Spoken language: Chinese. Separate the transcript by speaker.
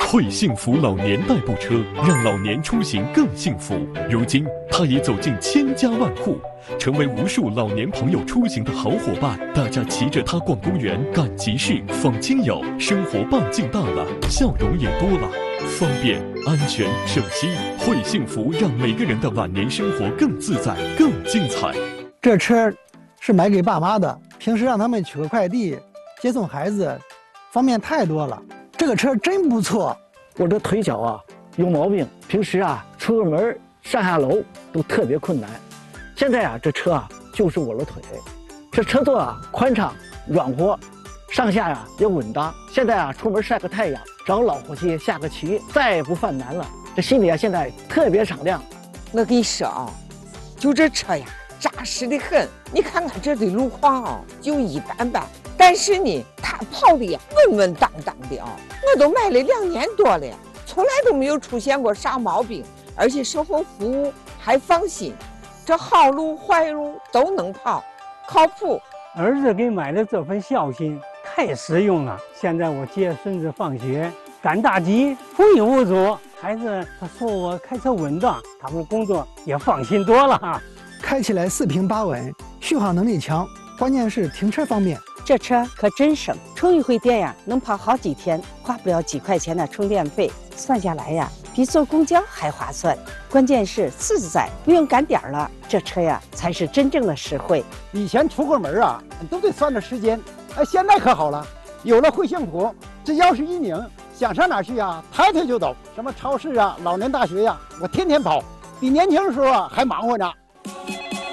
Speaker 1: 会幸福老年代步车，让老年出行更幸福。如今，它已走进千家万户，成为无数老年朋友出行的好伙伴。大家骑着它逛公园、赶集市、访亲友，生活半径大了，笑容也多了。方便、安全、省心，会幸福让每个人的晚年生活更自在、更精彩。
Speaker 2: 这车是买给爸妈的，平时让他们取个快递、接送孩子，方便太多了。这个车真不错。
Speaker 3: 我这腿脚啊有毛病，平时啊出个门上下楼都特别困难。现在啊这车啊就是我的腿，这车座啊宽敞软和，上下呀也稳当。现在啊出门晒个太阳，找老伙计下个棋，再也不犯难了。这心里啊现在特别敞亮。
Speaker 4: 我跟你说啊，就这车呀扎实的很。你看看这的路况啊就一般般，但是呢它跑的呀稳稳当当的啊。我都买了2年多了，从来都没有出现过啥毛病，而且售后服务还放心，这好路坏路都能跑，靠谱。
Speaker 5: 儿子给买的这份孝心太实用了。现在我接孙子放学赶大集无忧无阻，孩子他说我开车稳当，他们工作也放心多了哈。
Speaker 2: 开起来4平8稳，续航能力强，关键是停车方便。
Speaker 6: 这车可真省，充一回电呀，能跑好几天，花不了几块钱的充电费，算下来呀，比坐公交还划算。关键是自在，不用赶点了，这车呀才是真正的实惠。
Speaker 7: 以前出个门啊，都得算着时间，现在可好了，有了会幸福，这钥匙一拧，想上哪去啊，抬腿就走。什么超市啊、老年大学呀，我天天跑，比年轻的时候啊还忙活呢。